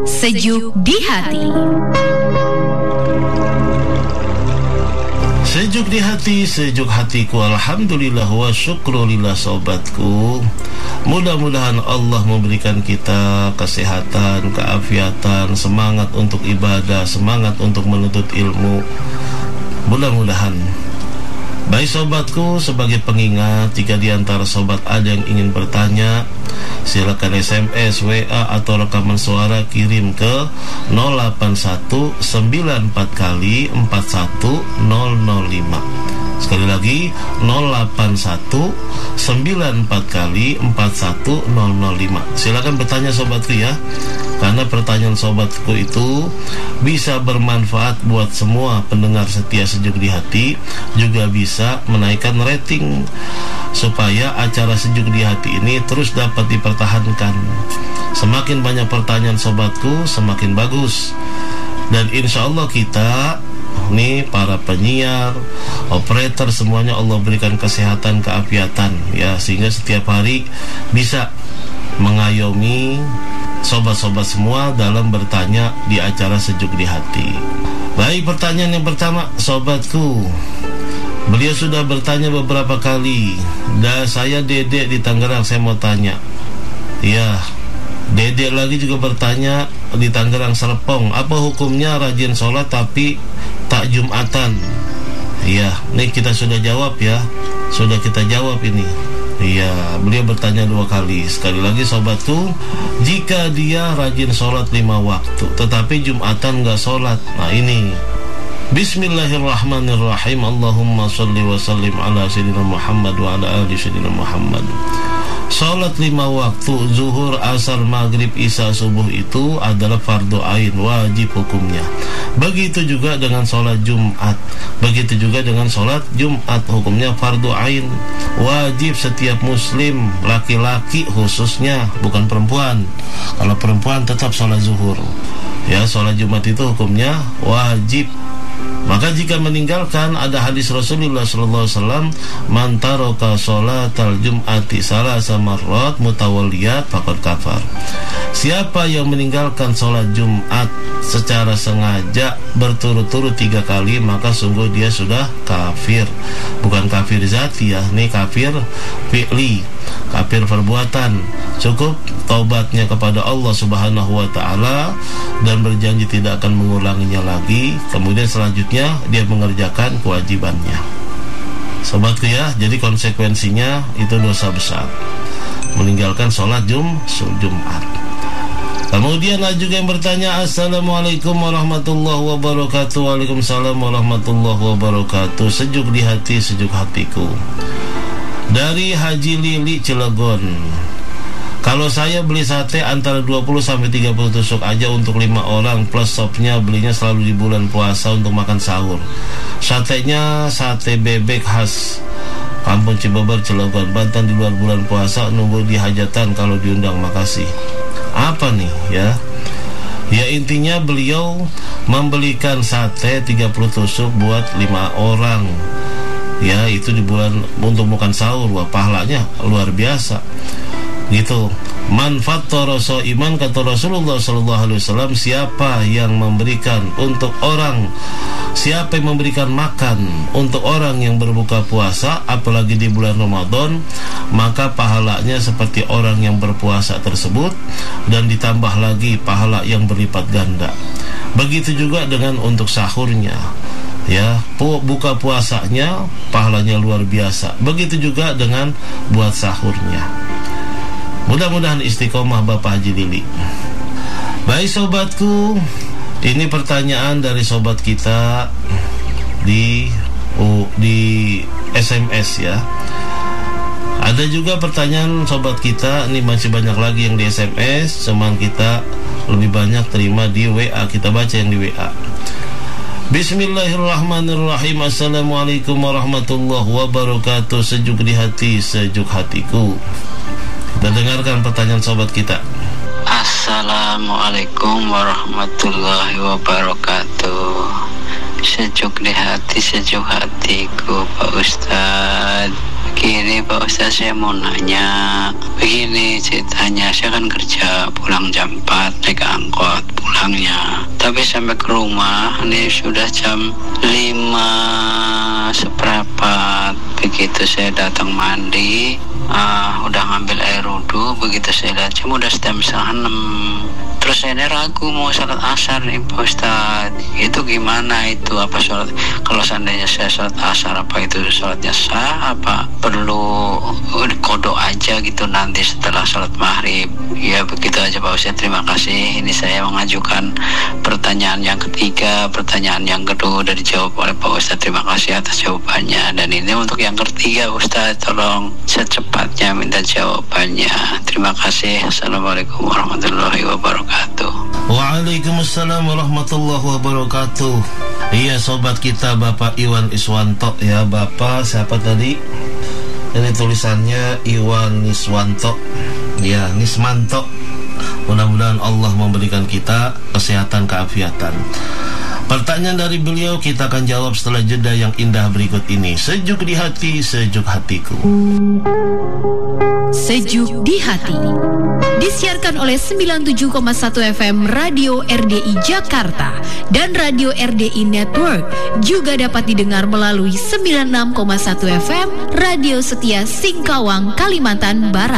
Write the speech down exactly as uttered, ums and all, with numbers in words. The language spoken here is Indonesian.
Sejuk di hati. Sejuk di hati, sejuk hatiku, alhamdulillah wa syukrulillah sobatku. Mudah-mudahan Allah memberikan kita kesehatan, keafiatan, semangat untuk ibadah, semangat untuk menuntut ilmu. Mudah-mudahan. Baik sobatku, sebagai pengingat, jika di antara sobat ada yang ingin bertanya, silakan S M S, W A atau rekaman suara kirim ke nol delapan satu sembilan empat kali empat satu nol nol lima. Sekali lagi nol delapan satu sembilan empat kali empat satu nol nol lima. Silakan bertanya sobatku ya, karena pertanyaan sobatku itu bisa bermanfaat buat semua pendengar setia Sejuk di Hati, juga bisa menaikkan rating supaya acara Sejuk di Hati ini terus dapat dipertahankan. Semakin banyak pertanyaan sobatku, semakin bagus. Dan insya Allah kita nih, para penyiar, operator, semuanya Allah berikan kesehatan, keafiatan ya, sehingga setiap hari bisa mengayomi sobat-sobat semua dalam bertanya di acara Sejuk di Hati. Baik, pertanyaan yang pertama sobatku, beliau sudah bertanya beberapa kali. Dan saya Dedek di Tangerang, saya mau tanya. Ya, Dedek lagi juga bertanya di Tangerang Serpong, apa hukumnya rajin sholat tapi tak Jumatan? Iya, ini kita sudah jawab ya, sudah kita jawab ini. Iya, beliau bertanya dua kali. Sekali lagi sobatku, jika dia rajin sholat lima waktu tetapi Jumatan gak sholat, nah ini Bismillahirrahmanirrahim. Allahumma sholli wa sallim ala sayyidina Muhammad wa ala ali sayyidina Muhammad. Sholat lima waktu, zuhur, asar, maghrib, isya, subuh itu adalah fardu ain, wajib hukumnya. Begitu juga dengan sholat Jumat. Begitu juga dengan sholat Jumat, hukumnya fardu ain, wajib setiap muslim, laki-laki khususnya, bukan perempuan. Kalau perempuan tetap sholat zuhur. Ya, sholat Jumat itu hukumnya wajib. Maka jika meninggalkan, ada hadis Rasulullah sallallahu alaihi wasallam, man taraka sholatal jum'ati salasa marrat mutawalliyat faqad kafar. Siapa yang meninggalkan sholat Jumat secara sengaja berturut-turut tiga kali, maka sungguh dia sudah kafir. Bukan kafir zati ya, ini kafir fi'li, kafir perbuatan. Cukup taubatnya kepada Allah Subhanahu wa ta'ala dan berjanji tidak akan mengulanginya lagi. Kemudian selanjutnya dia mengerjakan kewajibannya. Sobatku ya, jadi konsekuensinya itu dosa besar, meninggalkan sholat jum, Jumat. Kemudian ada juga yang bertanya, Assalamualaikum warahmatullahi wabarakatuh. Waalaikumsalam warahmatullahi wabarakatuh. Sejuk di hati, sejuk hatiku. Dari Haji Lili Cilegon, kalau saya beli sate antara dua puluh sampai tiga puluh tusuk aja untuk lima orang, plus sopnya belinya selalu di bulan puasa untuk makan sahur. Satenya sate bebek khas Kampung Cibeber, Cilegon, Banten, di luar bulan puasa, nunggu di hajatan kalau diundang, makasih. Apa nih ya? Ya intinya beliau membelikan sate tiga puluh tusuk buat lima orang. Ya, itu di bulan untuk makan sahur. Wah, pahalanya luar biasa. Gitu. Manfaat toroso iman, kata Rasulullah sallallahu alaihi wasallam, siapa yang memberikan untuk orang, siapa yang memberikan makan untuk orang yang berbuka puasa, apalagi di bulan Ramadan, maka pahalanya seperti orang yang berpuasa tersebut, dan ditambah lagi pahala yang berlipat ganda. Begitu juga dengan untuk sahurnya. Ya, buka puasanya pahalanya luar biasa. Begitu juga dengan buat sahurnya. Mudah-mudahan istiqomah Bapak Haji Lili. Baik sobatku, ini pertanyaan dari sobat kita di uh, di S M S ya. Ada juga pertanyaan sobat kita, ini masih banyak lagi yang di S M S, cuman kita lebih banyak terima di W A. Kita baca yang di W A. Bismillahirrahmanirrahim. Assalamualaikum warahmatullahi wabarakatuh. Sejuk di hati, sejuk hatiku. Dan dengarkan pertanyaan sobat kita. Assalamualaikum warahmatullahi wabarakatuh. Sejuk di hati, sejuk hatiku, Pak Ustadz. Begini Pak Ustadz, saya mau nanya. Begini ceritanya, saya kan kerja pulang jam empat naik angkot, pulangnya. Tapi sampai ke rumah ini sudah jam lima seperempat. Begitu saya datang mandi, uh, udah ngambil air wudhu. Begitu saya lihat jam udah jam setengah enam. Terus saya ini ragu mau sholat asar nih Pak Ustadz. Itu gimana itu? Apa sholat? Kalau seandainya saya sholat asar, apa itu sholatnya sah? Apa perlu kodok aja gitu nanti setelah sholat maghrib? Ya begitu aja Pak Ustadz. Terima kasih. Ini saya mengajukan pertanyaan yang ketiga. Pertanyaan yang kedua udah dijawab oleh Pak Ustadz. Terima kasih atas jawabannya. Dan ini untuk yang ketiga Ustadz, tolong secepatnya minta jawabannya. Terima kasih. Assalamualaikum warahmatullahi wabarakatuh. Waalaikumsalam warahmatullahi wabarakatuh. Iya sobat kita Bapak Iwan Iswanto. Ya Bapak siapa tadi? Ini tulisannya Iwan Iswanto. Ya Nismanto. Mudah-mudahan Allah memberikan kita kesehatan keafiatan. Pertanyaan dari beliau kita akan jawab setelah jeda yang indah berikut ini. Sejuk di hati, sejuk hatiku. Sejuk di hati disiarkan oleh sembilan puluh tujuh koma satu F M Radio R D I Jakarta dan Radio R D I Network. Juga dapat didengar melalui sembilan puluh enam koma satu F M Radio Setia Singkawang, Kalimantan Barat.